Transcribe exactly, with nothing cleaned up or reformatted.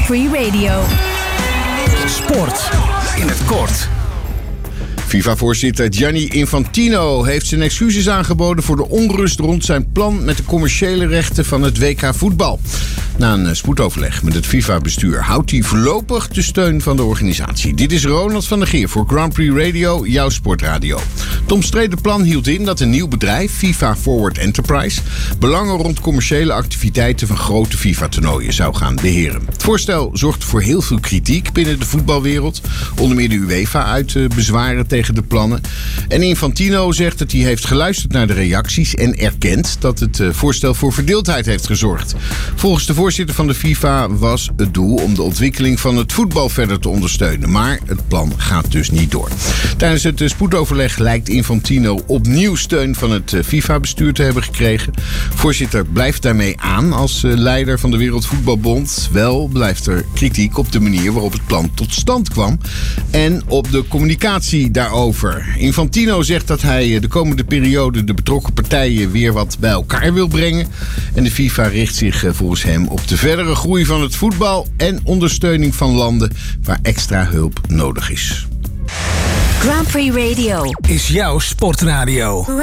Grand Prix Radio. Sport in het kort. FIFA-voorzitter Gianni Infantino heeft zijn excuses aangeboden voor de onrust rond zijn plan met de commerciële rechten van het W K voetbal. Na een spoedoverleg met het FIFA-bestuur houdt hij voorlopig de steun van de organisatie. Dit is Ronald van der Geer voor Grand Prix Radio, jouw sportradio. Het omstreden plan hield in dat een nieuw bedrijf, FIFA Forward Enterprise, belangen rond commerciële activiteiten van grote FIFA-toernooien zou gaan beheren. Het voorstel zorgt voor heel veel kritiek binnen de voetbalwereld. Onder meer de UEFA uit bezwaren tegen de plannen. En Infantino zegt dat hij heeft geluisterd naar de reacties en erkent dat het voorstel voor verdeeldheid heeft gezorgd. Volgens de voorzitter van de FIFA was het doel om de ontwikkeling van het voetbal verder te ondersteunen. Maar het plan gaat dus niet door. Tijdens het spoedoverleg lijkt Infantino opnieuw steun van het FIFA-bestuur te hebben gekregen. Voorzitter blijft daarmee aan als leider van de Wereldvoetbalbond. Wel blijft er kritiek op de manier waarop het plan tot stand kwam en op de communicatie daarover. Infantino zegt dat hij de komende periode de betrokken partijen weer wat bij elkaar wil brengen. En de FIFA richt zich volgens hem op de verdere groei van het voetbal en ondersteuning van landen waar extra hulp nodig is. Grand Prix Radio Is jouw sportradio.